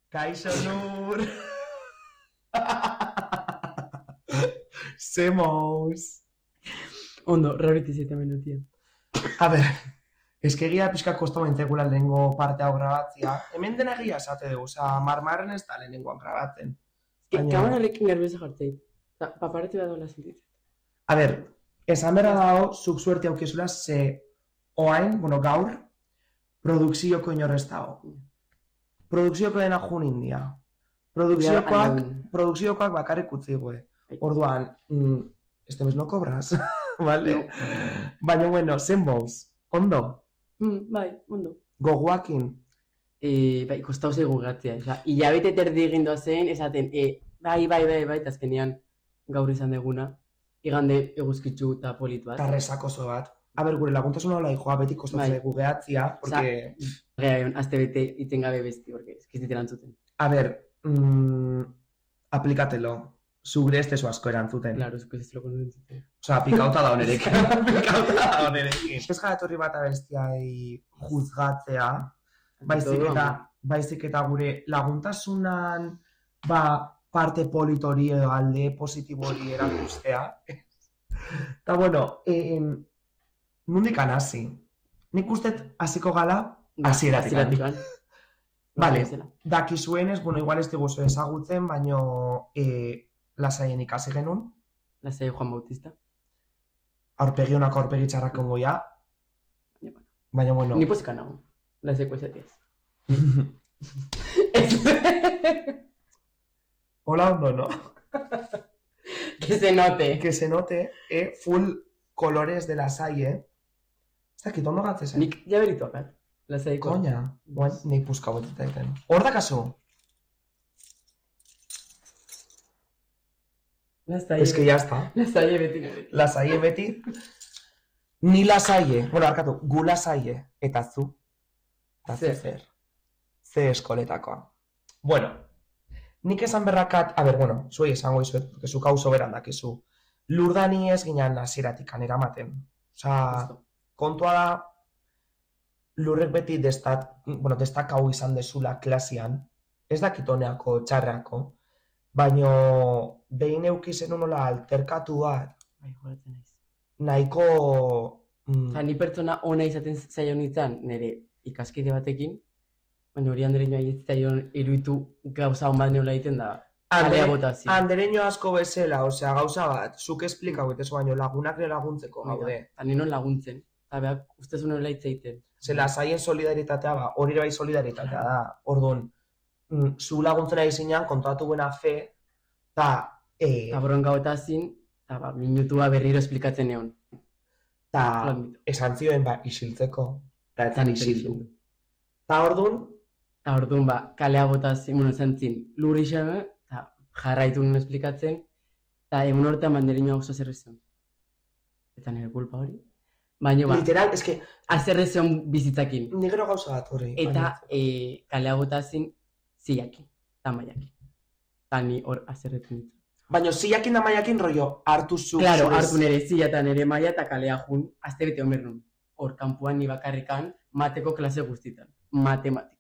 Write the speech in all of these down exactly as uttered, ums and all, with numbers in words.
Kaixo nur. Semos. Ondo, rariti zeite minutia. A ber, eskegia pixka kosto mentzegula lehenengo parte hau grabatzia. Hemen dena egia esate dugu, oza, marmarren ez da lehenengoan grabatzen. Kamararekin nervioso jartzeit. Papareti bat dola sentitzen. A ber, esan berra dago, zuk suerte aukezula, ze oain, bueno, gaur, produkzioko inorrez dago. Produkzioko dena jun india. Produkziokoak, produkziokoak bakarrik utzi gue. Orduan, mm, este mes no cobras, vale? Baina, bueno, zen boz, ondo? Mm, bai, ondo. Goguakin? E, bai, kostau zeigu gatzea. Osa, hilabete terdi egin doazen, esaten, e, bai, bai, bai, bai, eta azkenean gaur izan deguna. Igande eguzkitzu eta polit bat. Tarresak oso bat. A ber, gure laguntasun hola joa beti kostatzen bai. Gugeatzia, porque... Gea, azte bete iten gabe besti, porque eskizit erantzuten. A ber, mm, aplikatelo. Zugure ez tezu asko erantzuten. Claro, zuko ez loko erantzuten. Osa, pikauta da honerekin. Pikauta da honerekin. Ez gara etorri bat abestiai juzgatzea, baizik eta, baizik eta gure laguntasunan, ba, parte politori edo alde positibori erakustea. Eta, bueno, eh, nundik anasi. Nik ustez hasiko gala, hasieratik. Vale, dakizuenez, bueno, igual ez diguzu ezagutzen, baino eh, lasaien ikasi genuen. Lasai Juan Bautista. Aurpegi honak aurpegi txarrak ongo ya. Baina, bueno. Ni posika nago. Lasaiko esatiaz. Hola, ondo, no? Que se note. Que se note, eh, full colores de lasai, eh? Ez dakit, ondo gatzen. Nik jaberitu akat. Lasaiko. Koña, guain, nik puzka boteta egiten. Hor da kasu? Lasaie. Es que ya está. Lasaie beti. Lasaie beti. Ni lasaie. Bueno, arkatu, gu lasaie. Eta zu. Eta ze zer. Ze eskoletakoa. Bueno, nik esan berrakat, a ber, bueno, zuei esango izuet, porque zu kauso beran dakizu. Lurdani ez ginen hasieratik eramaten. Osa, kontua da, lurrek beti destat, bueno, destakau izan dezula klasian, ez dakitoneako txarrako, baino behin eukizen unola alterkatu bat, bai, joratzen naiz. Nahiko... Mm, ni pertsona ona izaten zaio nintzen, nire ikaskide batekin, baina hori andereñoa izaten iruditu gauza hon bat neula egiten da, alea botazio. Andereño asko bezala, osea, gauza bat, zuk esplikau etezu baino lagunak laguntzeko gaude. Eta ninon laguntzen, eta behar ustezun nola hitz egiten. Ze lasaien solidaritatea, ba, hori bai solidaritatea da, orduan, mm, zu laguntzera izinean kontatu buena fe, eta... Eta e... bronka botazin, eta ba, minutua berriro esplikatzen egon. Eta esan zioen, ba, isiltzeko, eta etzan isildu. Eta orduan... Eta orduan, ba, kalea botazin, bueno, esan zin, lurri xame, eta jarraitu nuen esplikatzen, eta egun horretan banderinoa oso zerrezion. Eta nire kulpa hori. Baina ba, literal, eske... azerrezion bizitzakin. Nigero gauza bat hori. Eta e, kalea botazin ziakin, eta maiakin. Eta ni hor azerretzen ditu. Baina ziakin da maiakin rollo hartu zu... Claro, hartu nire zia eta nire maia eta kalea jun, azte bete homer nun. Hor, kanpuan ni bakarrikan, mateko klase guztitan. Matematika.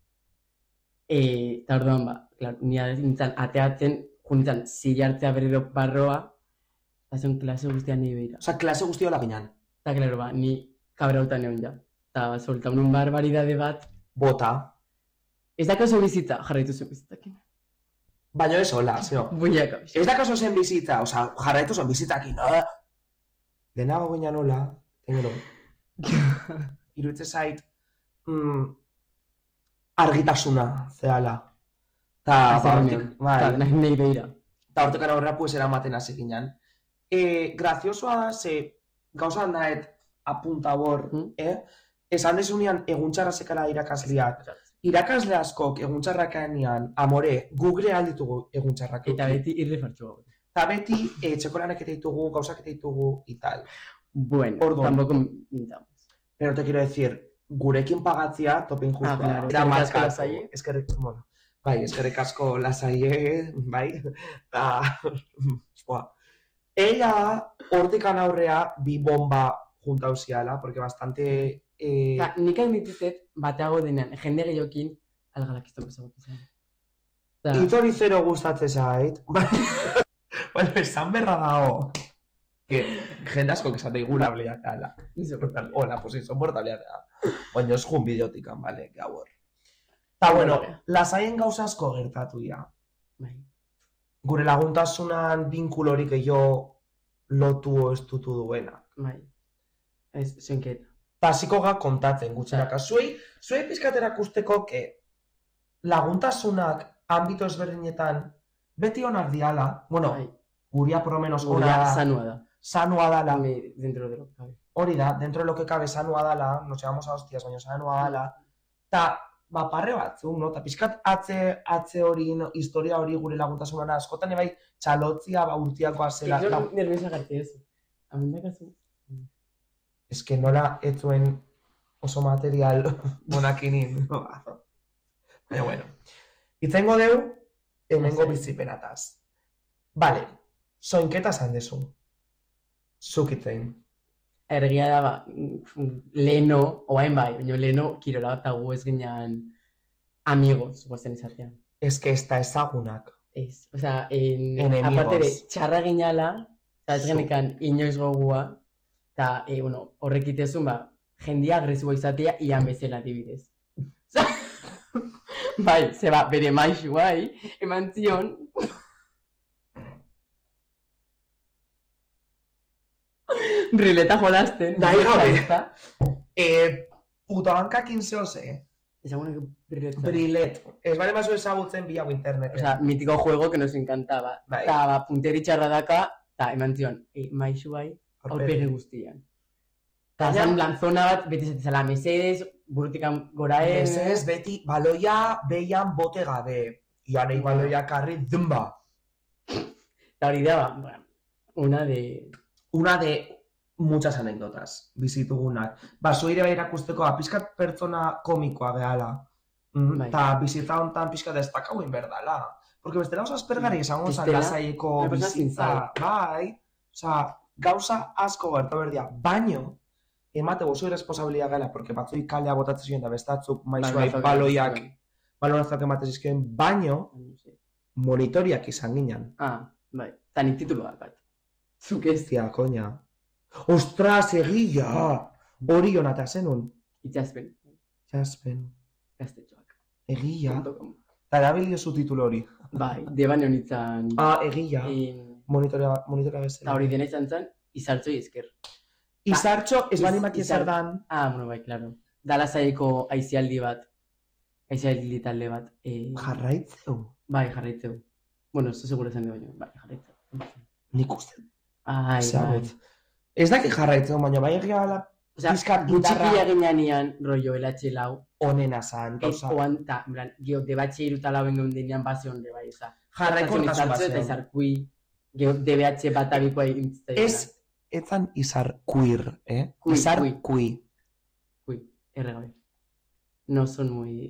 Eta orduan ba, claro, ni nintzen ateatzen, junitzen zila hartzea berriro barroa, eta zen klase guztian nire behira. Osa, klase guztia hola ginen. Eta, claro, ba, ni kabrautan egon ja. Eta, solta unun barbaridade bat. Bota. Ez da kaso bizitza, jarraitu zen bizitzakin. Baina ez hola, zeo. Buñaka. Ez da kaso zen bizitza, osa, jarraitu zen bizitzakin. Denago ginen hola, tengero. Iruditze zait, mm, argitasuna, zehala. Ta, ba, hortik, bai. Ta, nahi behira. Ta hortekan aurrera, pues, eramaten hasi ginen. E, graziosoa da, ze, gauza handaet apuntabor, mm. eh? Esan desunean eguntxarra sekala irakasleak. Irakasle askok eguntxarrakanean, amore, Google alditugu eguntxarrak. Eta beti irrefartxua. Eta beti, e, txekolanek eta ditugu, gauzak eta ditugu, ital. Bueno, Orduan, tampoco mintamos. Pero te quiero decir, gurekin pagatzia, tope injusta. Ah, claro. Era más lasaie. Eskerrik, bueno, bai, eskerrik asko lasaie, bai. Ta, ella, hortikan aurrea, bi bomba junta usiala, porque bastante... Eh... Ta, nik hain dituzet, bateago denean, jende gehiokin, algalak iztoko zagotu zen. Itori zero gustatzen zait. Bueno, esan berra dago. Que jende asko que esate igula bliata ala. Hola, pues insoportable da. Baina ez jun bideotikan, vale, gaur. Ta bueno, lasaien gauza asko gertatu dira. Gure laguntasunan binkulorik gehiago lotu o estutu duena. Bai. Ez, zenketa. Ta hasiko ga kontatzen gutxenaka. Zuei, zuei pizkaterak usteko que laguntasunak ambito ezberdinetan beti onak diala. Bueno, Bai. guria por lo menos Guria ona sanua da. sanua dala. Dentro de lo que cabe. Hori da, dentro de lo que cabe sanua dala, nos llevamos a hostias, baina sanua dala. Ta, ba, parre batzuk, no? Ta pizkat atze, atze hori, no? Historia hori gure laguntasunana askotan ebai txalotzia, ba, urtiakoa zela. Yo no nerviosa garti ez. Amendakazu. Ez que nola ez zuen oso material monakinin. Baina, bueno. Itzengo deu, hemengo bizipenataz. Vale, soinketa zan dezu. Zukitzen. Ergia da, ba, leno, oain bai, baina leno, kirola bat gu ez ginean amigos, guazen izatean. Ez que ez da ezagunak. Ez, osea, en, Enemigos. aparte de, txarra ginala, eta ez Zu. genekan inoiz gogua, eta, e, bueno, horrek itezun, ba, jendia agresiboa izatea, ian bezala dibidez. Bai, zeba, bere maixu, bai, eman zion, Rileta jolasten. Nahi gabe. Eh, putabankakin zehoze. Ezagunak Brillet. Brillet. Ez bale mazu ezagutzen bi hau interneten. O sea, mítico juego que nos encantaba. Bai. Eta, ba, punteri txarra daka, eta eman zion, e, maixu bai, aurpegi guztian. Eta, Baina- zan lanzona bat, beti zatzela mesedez, burutikan goraen. Ez beti baloia beian bote gabe. Ianei baloia karri dumba. Eta hori da, ba, bueno, una de... Una de muchas anécdotas bizitugunak. Ba, zuire bai erakusteko, pizkat pertsona komikoa gehala. Mm, Bai. Ta bizitza hontan pizkat destakau inberdala. Porque bestela oso aspergari esango zan Bestela, lasaieko una persona bizitza. Bai. Osa, gauza asko gertu berdia. Baino, emate gozu irresponsabilia gela, porque batzui kalea botatzen ziren da bestatzuk maizuai Balorazak baloiak, ematen balorazak ematen zizkien, baino, monitoriak izan ginen. Ah, bai, eta nik titulu bat. Zuk ez, Zia, koña. Ostras, egia! Hori jonata zenun. itxaspen, Jaspen. gaztetxoak. Egia. Punto com. Eta erabilio zu titulo hori. Bai, deban honitzen, Ah, egia. en- Monitorea, monitorea bezala. eta hori dena izan zen, izartzoi esker. Izartxo, ez Iz- bali maki izar- ezer dan. Ah, bueno, bai, claro. Dala zaiko aizialdi bat, aizialdi talde bat. Eh, Jarraitzeu. bai, jarraitzeu. Bueno, ez seguro zen de baino, bai, jarraitzeu. Nik uste. Ai, bai. Zabot. Ez daki jarraitzeu, baina bai egia bala Osea, pizkat gutxipia gitarra ginean rollo elatxe lau, onena zan. ez Gauza. oan, ta, en plan, geho, debatxe iruta lauen geun denean base honde bai, oza. Jarraikortasun izartzo eta bazen. izarkui, geho, D B H bat abikoa egintzaiena. Ez, etzan izar queer, eh? Kui, Izar kui. kui. Uy, erregabe. No son muy...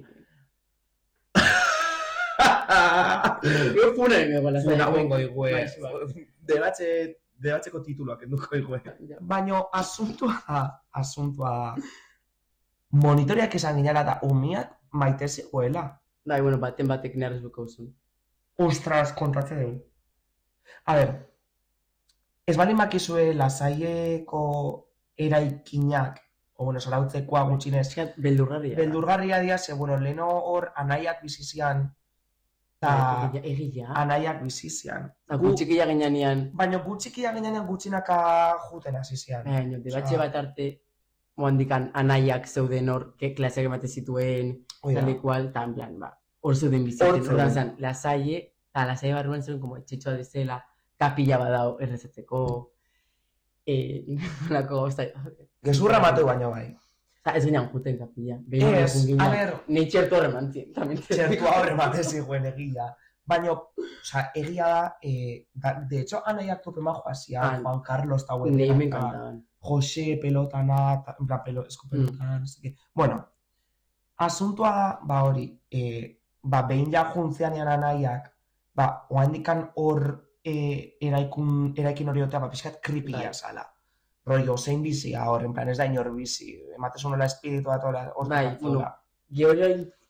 Yo pune vengo la Zuna bengo igüe. Bai, bai. Debatxe, debatxeko tituloak enduko igüe. Ja. Baina asuntua da, asuntua da. Monitoreak esan ginela da umiak maite zegoela. Bai, bueno, baten batek nervez buko zuen. Ostras, kontatze dugu. A ber, ez bali makizue lasaieko eraikinak, o bueno, zarautzekoa gutxinez, Eskat, beldurgarria. beldurgarria dira, ze, bueno, leno hor anaiak bizizian, eta Bai, Egia. anaiak bizizian. Eta gutxikia ginean, Baina gutxikia ginean gutxinaka juten hasi zian. baina, debatxe Osea, bat arte, moandikan anaiak zeuden hor, ke klaseak emate zituen, Hoi da. tal y cual, eta en plan, ba, hor zeuden Hor bizitzen. zeuden. Hortan zen, lasaie, eta lasaie barruan zeuden, como etxetxoa dezela, kapila badao errezetzeko, eh, lako gauza. Gezurra mateu baino bai. Eta ez ginean juten kapila. Ez, a ber, Nei txertu horre mantzien, tamén. txertu aurre bat ez ziguen egia. Baina, osea, egia da, eh, da, de hecho, anaiak tope majo hasia, Ah, Juan Carlos eta Nei me Huetena, encantaban. Jose pelotana, ta, en plan, pelo, esku pelotana, no sé qué. Bueno, asuntua da, ba hori, eh, ba, behin ja juntzeanean anaiak, ba, oandikan hor eh, eraikun, eraikin hori otea, ba, pixkat kripia Bai. zala. Rollo, zein bizia hor, en plan, ez da inor bizi, ematezu nola espiritu bat hor Bai, batzura. Georo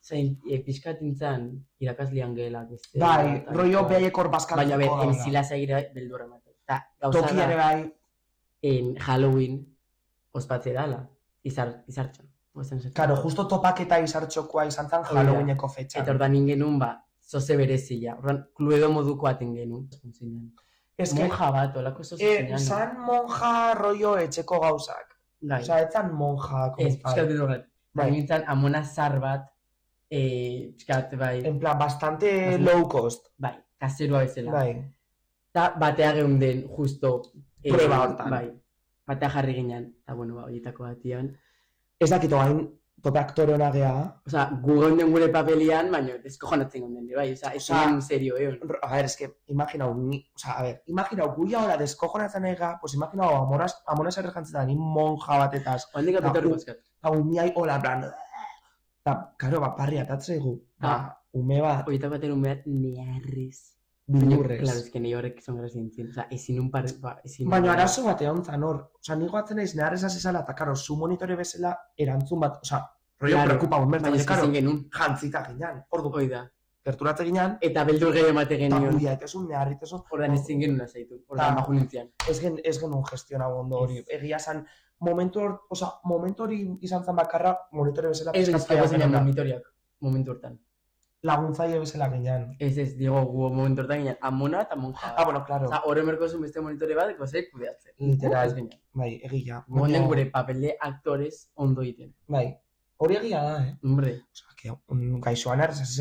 zain, e, pixkat nintzen irakaslian gehelak beste. Bai, rollo behaiekor bazkaltuko. Baina, gauna. emzila zaira beldurra emate. Ta, gauza Toki ere da, bai, en Halloween ospatze dala, izar, izartxo. Karo, justo topaketa izartxokoa izan zen Hori da. Halloweeneko fetxan. Eta ordan ingenun, ba, zoze berezia. Ordan, kluedo moduko aten genuen. Ez que, Monja bat, olako zoze eh, zinean. zan monja rollo etxeko gauzak. Gai. Osa, etzan monja. Ez, como pixkat tal. edo horret. Bai. Nintzen amona zar bat, eh, pixkat, bai, En plan, bastante Bastante- low cost. bai, kaseroa bezala. Bai. Eta batea geunden, justo. eh, Prueba hortan. Bai, batea jarri ginen. Eta, bueno, ba, horietako batian. Ez dakito hain tope aktore hona gea. Osa, gu geunden gure papelian, baina deskojonatzen geunden, bai. Osa, ez Osea, zinen serio, egon. A ver, es que, imaginau, ni, o sea, a ver, imaginau, gu ahora deskojonatzen ega, pues imaginau, amonas, amonas errejantzetan, ni monja batetaz, Oandik Ta, apetorri u- boskat. eta umiai hola, en plan, eta, karo, ba, parri atatzeigu, ba, Ah. ume bat, Horietako baten umeat neharriz. Baina, bildurrez. claro, es que ni horrek izan gara zintzen. Osa, ezin un par... Ba, ezin Baina arazo bat egon zan hor, oza, nigo atzen naiz neharrez hasi zala, eta karo, zu monitore bezala erantzun bat, oza, rollo Claro, preocupa un bertan, baina baina, ez karo, ezin genuen. jantzita ginean, ordu, Hoi da. gerturatze ginean, Eta beldur gehiago emate eta genion. buia, etezun, neharritezun, Ordan ezin genuen azaitu. Ordan Ta- baju nintzian. ez gen, ez genuen gestiona ondo hori, Ez. egia zan, momentu hor, oza, momentu hori izan zan bakarra, monitore bezala, Ez pixkat bizkako faian zenean genuela. monitoriak. Momentu hortan. Laguntzaile bezala ginean. Ez ez, digo, gu momentu hortan ginen, amona eta monja. Ah, bueno, claro, Osa, horre merko zuen beste monitore bat, gozei kudeatzen. Literal. Ez ginen. bai, egia. Gonden baina- gure papel de actores ondo egiten. Bai, hori egia da, eh? Hombre. Osa, que un gaixoan errez